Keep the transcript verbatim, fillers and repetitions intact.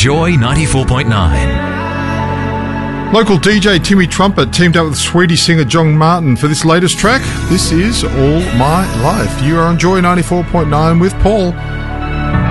Joy ninety-four point nine. Local D J Timmy Trumpet teamed up with Sweetie singer John Martin for this latest track. This is All My Life. You are on Joy ninety-four point nine with Paul.